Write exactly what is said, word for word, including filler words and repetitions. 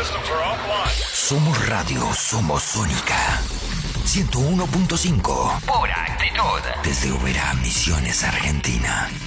Somos radio, somos Sónica. ciento uno punto cinco. Pura actitud. Desde Oberá, Misiones, Argentina.